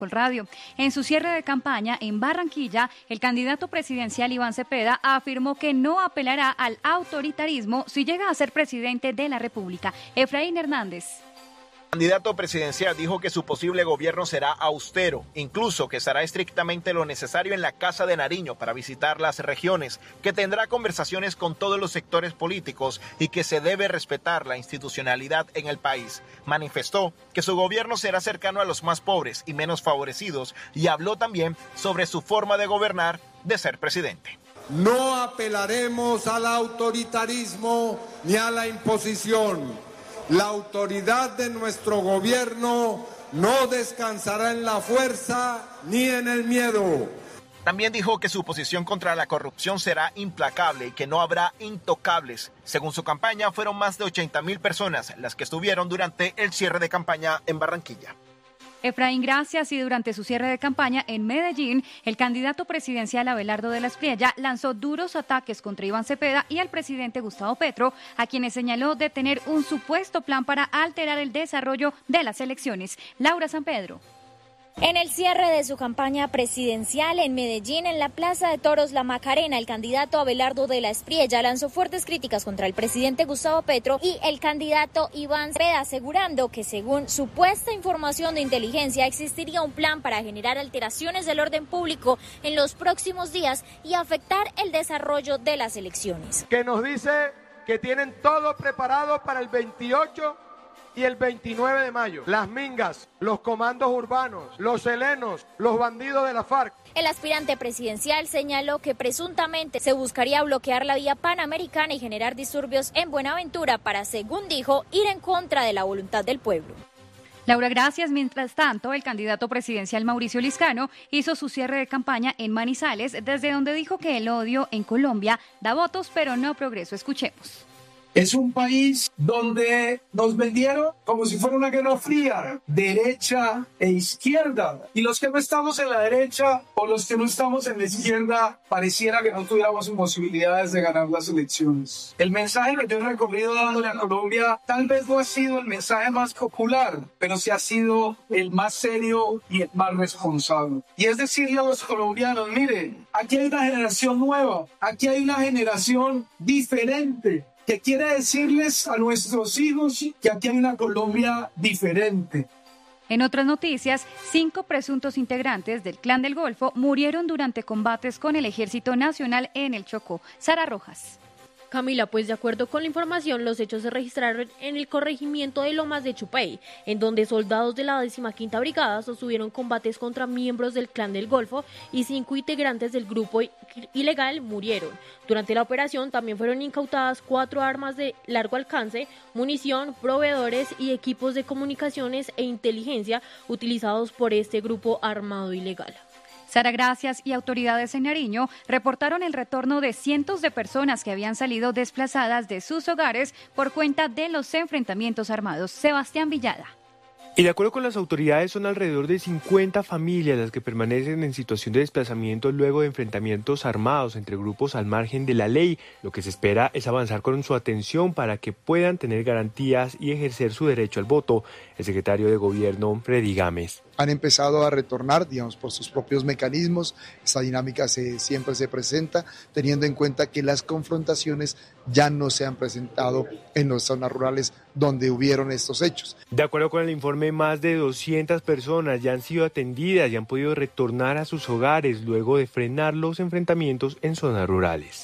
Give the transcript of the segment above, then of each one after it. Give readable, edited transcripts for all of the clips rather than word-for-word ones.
Radio. En su cierre de campaña en Barranquilla, el candidato presidencial Iván Cepeda afirmó que no apelará al autoritarismo si llega a ser presidente de la República. Efraín Hernández. El candidato presidencial dijo que su posible gobierno será austero, incluso que estará estrictamente lo necesario en la Casa de Nariño para visitar las regiones, que tendrá conversaciones con todos los sectores políticos y que se debe respetar la institucionalidad en el país. Manifestó que su gobierno será cercano a los más pobres y menos favorecidos y habló también sobre su forma de gobernar, de ser presidente. No apelaremos al autoritarismo ni a la imposición. La autoridad de nuestro gobierno no descansará en la fuerza ni en el miedo. También dijo que su posición contra la corrupción será implacable y que no habrá intocables. Según su campaña, fueron más de 80.000 personas las que estuvieron durante el cierre de campaña en Barranquilla. Efraín, gracias. Y durante su cierre de campaña en Medellín, el candidato presidencial Abelardo de la Espriella lanzó duros ataques contra Iván Cepeda y al presidente Gustavo Petro, a quienes señaló de tener un supuesto plan para alterar el desarrollo de las elecciones. Laura San Pedro. En el cierre de su campaña presidencial en Medellín, en la Plaza de Toros La Macarena, el candidato Abelardo de la Espriella lanzó fuertes críticas contra el presidente Gustavo Petro y el candidato Iván Cepeda, asegurando que según supuesta información de inteligencia existiría un plan para generar alteraciones del orden público en los próximos días y afectar el desarrollo de las elecciones. Que nos dice que tienen todo preparado para el 28 y el 29 de mayo, las mingas, los comandos urbanos, los helenos, los bandidos de la FARC. El aspirante presidencial señaló que presuntamente se buscaría bloquear la vía panamericana y generar disturbios en Buenaventura para, según dijo, ir en contra de la voluntad del pueblo. Laura, gracias. Mientras tanto, el candidato presidencial Mauricio Liscano hizo su cierre de campaña en Manizales, desde donde dijo que el odio en Colombia da votos, pero no progreso. Escuchemos. Es un país donde nos vendieron como si fuera una guerra fría, derecha e izquierda. Y los que no estamos en la derecha o los que no estamos en la izquierda, pareciera que no tuviéramos posibilidades de ganar las elecciones. El mensaje que yo he recorrido dándole a Colombia tal vez no ha sido el mensaje más popular, pero sí ha sido el más serio y el más responsable. Y es decirle a los colombianos, miren, aquí hay una generación nueva, aquí hay una generación diferente, que quiere decirles a nuestros hijos que aquí hay una Colombia diferente. En otras noticias, 5 presuntos integrantes del Clan del Golfo murieron durante combates con el Ejército Nacional en el Chocó. Sara Rojas. Camila, pues de acuerdo con la información, los hechos se registraron en el corregimiento de Lomas de Chupey, en donde soldados de la 15ª Brigada sostuvieron combates contra miembros del Clan del Golfo y 5 integrantes del grupo ilegal murieron. Durante la operación también fueron incautadas 4 armas de largo alcance, munición, proveedores y equipos de comunicaciones e inteligencia utilizados por este grupo armado ilegal. Sara, gracias. Y autoridades en Nariño reportaron el retorno de cientos de personas que habían salido desplazadas de sus hogares por cuenta de los enfrentamientos armados. Sebastián Villada. Y de acuerdo con las autoridades, son alrededor de 50 familias las que permanecen en situación de desplazamiento luego de enfrentamientos armados entre grupos al margen de la ley. Lo que se espera es avanzar con su atención para que puedan tener garantías y ejercer su derecho al voto. El secretario de Gobierno, Freddy Gámez. Han empezado a retornar, digamos, por sus propios mecanismos. Esta dinámica siempre se presenta, teniendo en cuenta que las confrontaciones ya no se han presentado en las zonas rurales donde hubieron estos hechos. De acuerdo con el informe, más de 200 personas ya han sido atendidas y han podido retornar a sus hogares luego de frenar los enfrentamientos en zonas rurales.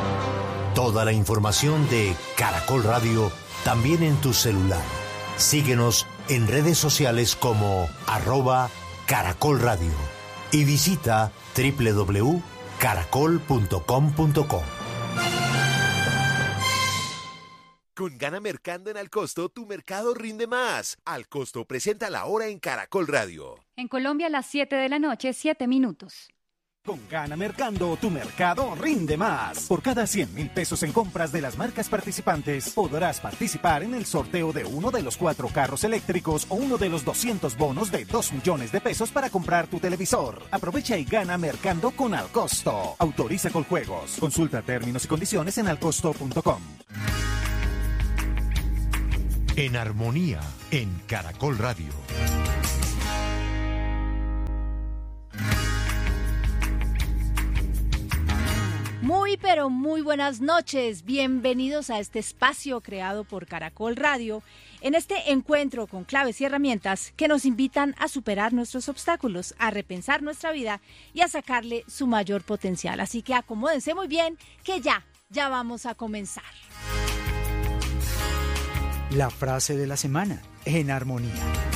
Toda la información de Caracol Radio también en tu celular. Síguenos en redes sociales como @Caracol Radio y visita www.caracol.com.co. Con Gana Mercando en Alcosto, tu mercado rinde más. Alcosto presenta la hora en Caracol Radio. En Colombia, a las 7 de la noche, 7 minutos. Con Gana Mercando, tu mercado rinde más. Por cada 100.000 pesos en compras de las marcas participantes, podrás participar en el sorteo de uno de los 4 carros eléctricos o uno de los 200 bonos de 2 millones de pesos para comprar tu televisor. Aprovecha y gana Mercando con Alcosto. Autoriza con juegos. Consulta términos y condiciones en alcosto.com. En armonía, en Caracol Radio. Muy, pero muy buenas noches. Bienvenidos a este espacio creado por Caracol Radio, en este encuentro con claves y herramientas que nos invitan a superar nuestros obstáculos, a repensar nuestra vida y a sacarle su mayor potencial. Así que acomódense muy bien, que ya vamos a comenzar. La frase de la semana, en armonía.